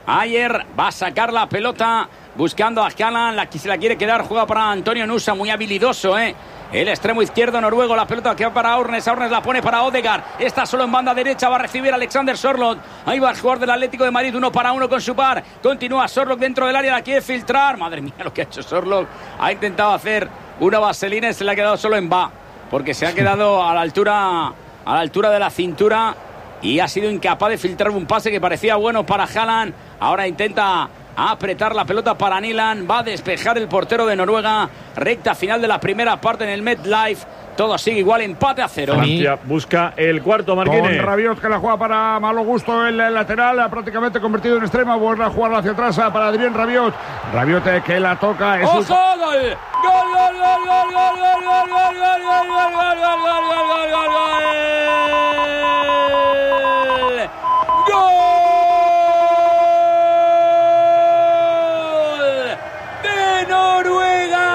Ayer va a sacar la pelota buscando a Haaland, se la quiere quedar, juega para Antonio Nusa, muy habilidoso, el extremo izquierdo noruego, la pelota que va para Aurnes la pone para Odegaard, está solo en banda derecha, va a recibir Alexander Sørloth, ahí va el jugador del Atlético de Madrid, 1 para 1 con su par, continúa Sørloth dentro del área, la quiere filtrar, madre mía lo que ha hecho Sørloth, ha intentado hacer una vaselina y se le ha quedado solo en porque se ha quedado a la altura de la cintura y ha sido incapaz de filtrar un pase que parecía bueno para Haaland. Ahora intenta apretar la pelota para Nyland, va a despejar el portero de Noruega, recta final de la primera parte en el MetLife, todo sigue igual, empate a 0. Francia busca el cuarto, Marquinhos. Con Rabiot que la juega para malo gusto el lateral, prácticamente convertido en extrema, vuelve a jugar hacia atrás para Adrien Rabiot. Rabiot que la toca. ¡Ojo! ¡Gol! ¡De Noruega!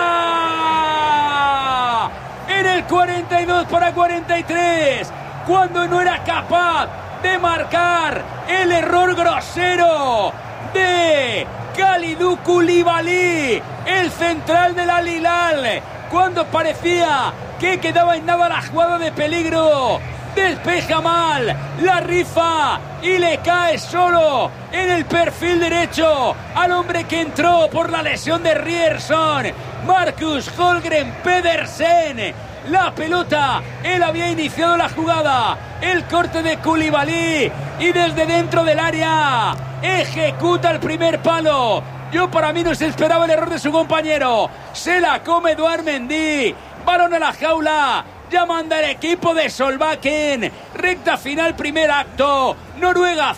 En el 42 para 43, cuando no era capaz de marcar el error grosero de Kalidou Koulibaly, el central del Al Hilal, cuando parecía que quedaba en nada la jugada de peligro, despeja mal, la rifa y le cae solo en el perfil derecho al hombre que entró por la lesión de Ryerson, Marcus Holmgren Pedersen. La pelota, él había iniciado la jugada, el corte de Koulibaly y desde dentro del área ejecuta el primer palo. Para mí no se esperaba el error de su compañero, se la come Edouard Mendy, balón a la jaula, ya manda el equipo de Solbakken, recta final primer acto, Noruega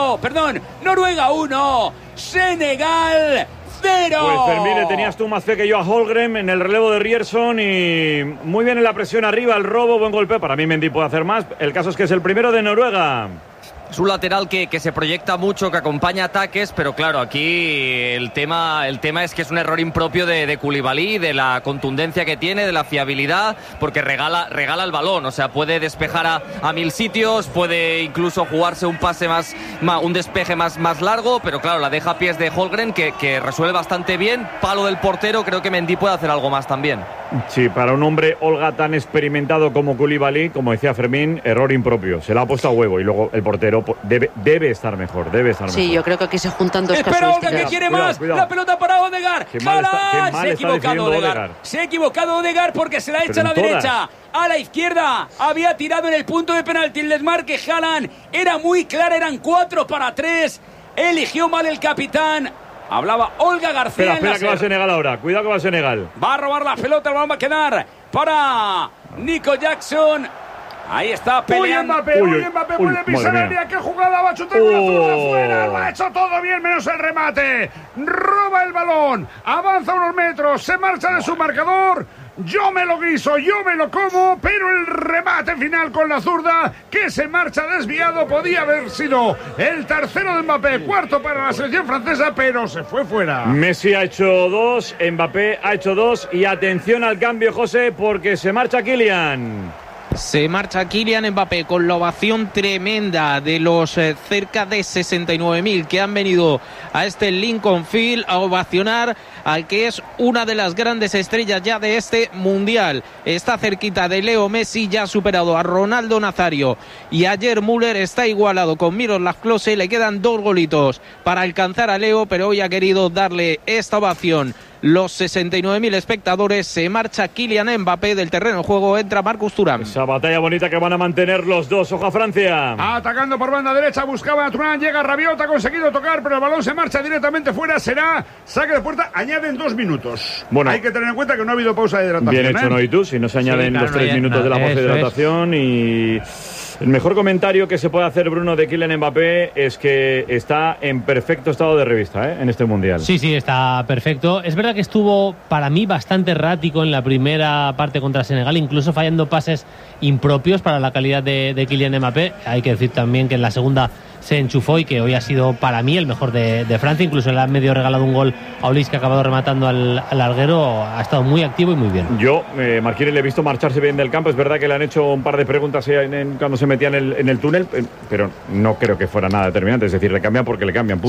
1, Senegal 0. Pues Fermín, tenías tú más fe que yo a Holmgren en el relevo de Ryerson y muy bien en la presión arriba, el robo, buen golpe. Para mí Mendy puede hacer más. El caso es que es el primero de Noruega. Es un lateral que se proyecta mucho, que acompaña ataques, pero claro, aquí el tema es que es un error impropio de Koulibaly, de la contundencia que tiene, de la fiabilidad, porque regala el balón, o sea, puede despejar a mil sitios, puede incluso jugarse un pase un despeje más largo, pero claro, la deja a pies de Holmgren, que resuelve bastante bien, palo del portero, creo que Mendy puede hacer algo más también. Sí, para un hombre, Olga, tan experimentado como Koulibaly, como decía Fermín, error impropio, se la ha puesto a huevo y luego el portero debe estar mejor, Sí, yo creo que aquí se juntan dos casuísticas. Olga, que quiere más, cuidado. La pelota para Odegaard. Se ha equivocado Odegaard. Se ha equivocado Odegaard porque se la echa a la derecha. A la izquierda, había tirado en el punto de penalti. El desmarque Haaland era muy claro, eran 4-3. Eligió mal el capitán. Hablaba Olga García. Espera que va a Senegal ahora. Cuidado que va a Senegal. Va a robar la pelota, el balón va a quedar para Nico Jackson. Ahí está peleando. Mbappé puede pisar el área. ¡Qué jugada! Va a chutar una zurda afuera. Lo ha hecho todo bien, menos el remate. Roba el balón. Avanza unos metros. Se marcha de su marcador. Yo me lo guiso, yo me lo como, pero el remate final con la zurda que se marcha desviado podía haber sido el tercero de Mbappé, cuarto para la selección francesa, pero se fue fuera. Messi ha hecho 2, Mbappé ha hecho 2 y atención al cambio, José, porque se marcha Kylian. Se marcha Kylian Mbappé con la ovación tremenda de los cerca de 69.000 que han venido a este Lincoln Field a ovacionar al que es una de las grandes estrellas ya de este Mundial. Está cerquita de Leo Messi, ya ha superado a Ronaldo Nazario y ayer Müller, está igualado con Miroslav Klose, le quedan 2 golitos para alcanzar a Leo, pero hoy ha querido darle esta ovación. Los 69.000 espectadores, se marcha Kylian Mbappé del terreno de juego, entra Marcus Thuram. Esa batalla bonita que van a mantener los dos. Ojo a Francia. Atacando por banda derecha, buscaba a Thuram, llega Rabiot, ha conseguido tocar, pero el balón se marcha directamente fuera, será saque de puerta, añaden 2 minutos. Bueno, hay que tener en cuenta que no ha habido pausa de hidratación. Bien hecho, ¿no? Y tú, si no se añaden los 3 minutos de la pausa de hidratación y... El mejor comentario que se puede hacer, Bruno, de Kylian Mbappé es que está en perfecto estado de revista en este Mundial. Sí, está perfecto. Es verdad que estuvo, para mí, bastante errático en la primera parte contra Senegal, incluso fallando pases impropios para la calidad de Kylian Mbappé. Hay que decir también que en la segunda se enchufó y que hoy ha sido para mí el mejor de Francia. Incluso le ha medio regalado un gol a Olís, que ha acabado rematando al larguero. Ha estado muy activo y muy bien. Yo, Marquinhos, le he visto marcharse bien del campo. Es verdad que le han hecho un par de preguntas cuando se metían en el túnel, pero no creo que fuera nada determinante. Es decir, le cambian porque le cambian.